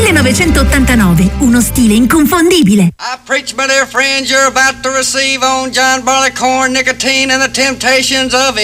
1989, uno stile inconfondibile. I preach, my dear friends, you're about to receive on John Barleycorn, nicotine, and the temptations of